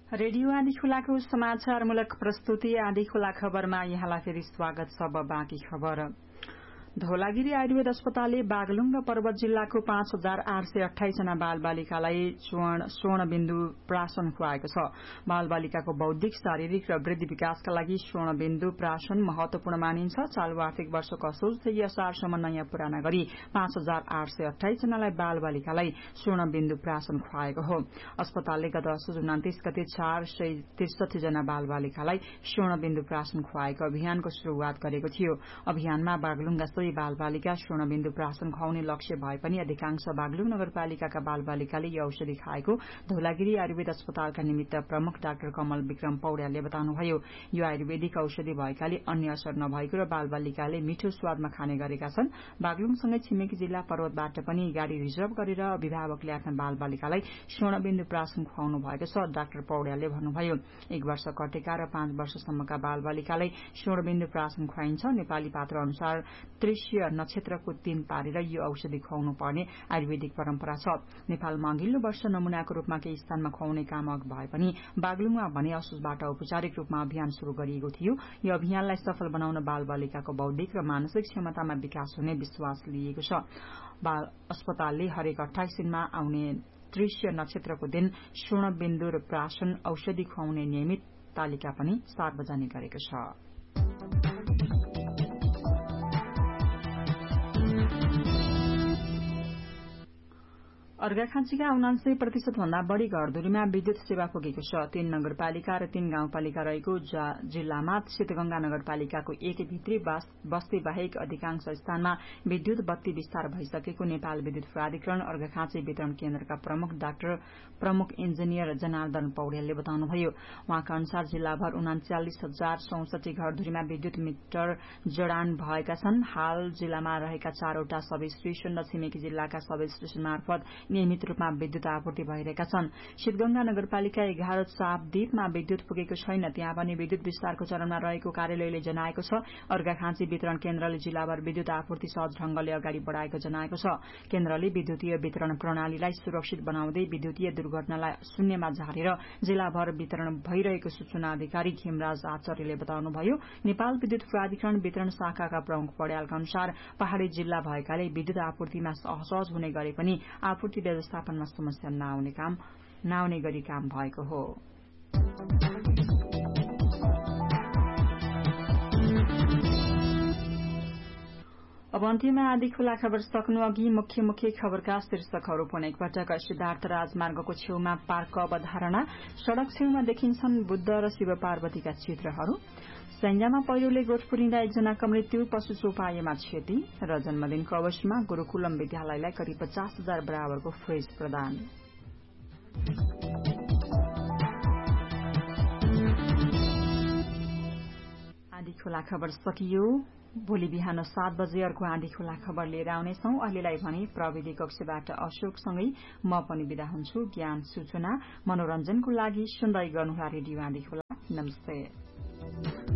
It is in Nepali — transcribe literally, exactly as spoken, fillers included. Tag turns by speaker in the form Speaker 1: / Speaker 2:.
Speaker 1: रेडियो आँधी खोलाको समाचारमूलक प्रस्तुति आँधी खोला खबरमा यहाँलाई फेरि स्वागत छ। बाँकी खबर। धौलागिरी आयुर्वेद अस्पतालले बागलुङ र पर्वत जिल्लाको पाँच हजार आठ सय अठाइस जना बाल बालिकालाई स्वर्णबिन्दु प्राशन खुवाएको छ। बाल बालिकाको बौद्धिक, शारीरिक र वृद्धि विकासका लागि स्वर्णबिन्दु प्राशन महत्वपूर्ण मानिन्छ। चालू आर्थिक वर्षको असोजदेखि असारसम्म नयाँ पुराना गरी पाँच हजार आठ सय अठाइस जनालाई बाल बालिकालाई स्वर्णबिन्दु प्राशन खुवाएको हो। अस्पतालले गत असोज उन्तिस गते चार सय त्रिसठी जना बाल बालिकालाई स्वर्णबिन्दु प्राशन खुवाएको अभियानको शुरूआत गरेको थियो। अभियानमा बागलुङका बाल बालिका स्वर्णबिन्दु प्राशन खुवाउने लक्ष्य भए पनि अधिकांश बागलुङ नगरपालिकाका बाल बालिकाले यो औषधि खाएको धौलागिरी आयुर्वेद अस्पतालका निमित्त प्रमुख डाक्टर कमल विक्रम पौड्यालले बताउनुभयो। यो आयुर्वेदिक औषधि भएकाले अन्य असर नभएको र बाल बालिकाले मिठो स्वादमा खाने गरेका छन्। बागलुङसँगै छिमेकी जिल्ला पर्वतबाट पनि गाड़ी रिजर्भ गरेर अभिभावकले आफ्ना बाल बालिकालाई स्वर्णबिन्दु प्राशन खुवाउनु भएको छ। डाक्टर पौड्यालले भन्नुभयो, एक वर्ष कटेका र पाँच वर्षसम्मका बाल बालिकालाई स्वर्णबिन्दु प्राशन खुवाइन्छ। नेपाली पात्र अनुसार दृश्य नक्षत्रको तीन पारेर यो औषधि खुवाउनु पर्ने आयुर्वेदिक परम्परा छ। नेपालमा अघिल्लो वर्ष नमूनाको रूपमा केही स्थानमा खुवाउने काम अघि भए पनि बागलुङमा भने असोजबाट औपचारिक रूपमा अभियान शुरू गरिएको थियो। यो अभियानलाई सफल बनाउन बाल बालिकाको बौद्धिक र मानसिक क्षमतामा विकास हुने विश्वास लिएको छ। बाल अस्पतालले हरेक अठाइस दिनमा आउने दृश्य नक्षत्रको दिन स्वर्णबिन्दु र प्राशन औषधि खुवाउने नियमित तालिका पनि सार्वजनिक गरेको छ। अर्घाखाँचीका उनान्सय प्रतिशत भन्दा बढ़ी घरधुरीमा विद्युत सेवा पुगेको छ। तीन नगरपालिका र तीन गाउँपालिका रहेको जिल्लामा शीतगंगा नगरपालिकाको एक भित्री बस्ती बाहेक अधिकांश स्थानमा विद्युत बत्ती विस्तार भइसकेको नेपाल विद्युत प्राधिकरण अर्घाखाँची वितरण केन्द्रका प्रमुख डाक्टर प्रमुख इन्जिनियर जनार्दन पौड्यालले बताउनुभयो। उहाँका अनुसार जिल्लाभर उनाचालिस हजार चौसठी घरधुरीमा विद्युत मिटर जडान भएका छन्। हाल जिल्लामा रहेका चारवटा सब स्टेशन र छिमेकी जिल्लाका सब स्टेशन मार्फत नियमित रूपमा विद्युत आपूर्ति भइरहेका छन्। शीतगंगा नगरपालिका एघार चापदीपमा विद्युत पुगेको छैन। त्यहाँ पनि विद्युत विस्तारको चरणमा रहेको कार्यालयले जनाएको छ। अर्घाखाँची वितरण केन्द्रले जिल्लाभर विद्युत आपूर्ति सहज ढंगले अगाडि बढ़ाएको जनाएको छ। केन्द्रले विद्युतीय वितरण प्रणालीलाई सुरक्षित बनाउँदै विद्युतीय दुर्घटनालाई शून्यमा झारेर जिल्लाभर वितरण भइरहेको सूचना अधिकारी खेमराज आचार्यले बताउनुभयो। नेपाल विद्युत प्राधिकरण वितरण शाखाका प्रमुख पौड्यालका अनुसार पहाड़ी जिल्ला भएकाले विद्युत आपूर्तिमा असहज हुने गरे पनि आपूर्ति व्यवस्थापनमा समस्या नआउने काम नआउने गरी काम भएको हो। अब अन्त्यमा आँधी खोला खबर सक्नु अघि मुख्य मुख्य खबरका शीर्षकहरू पुनः एकपटक। सिद्धार्थ राजमार्गको छेउमा पार्क अवधारणा, सड़क छेउमा देखिन्छन् बुद्ध र शिव पार्वतीका चित्रहरू। सैन्यमा पहिरोले गोठपुरिँदा एकजनाको मृत्यु, पशु चौपाएमा क्षति र जन्मदिनको अवसरमा गुरूकुलम विद्यालयलाई करिब पचास हजार बराबरको फ्रिज प्रदान। आँधी खोला खबर सकियो। भोलि बिहान सात बजे अर्को आँधी खोला खबर लिएर आउनेछौं। अहिलेलाई भने प्रविधि कक्षबाट अशोकसँगै म पनि विदा हुन्छु। ज्ञान सूचना मनोरञ्जनको लागि सुन्दै गर्नुहोला रेडियो आँधी खोला। नमस्ते।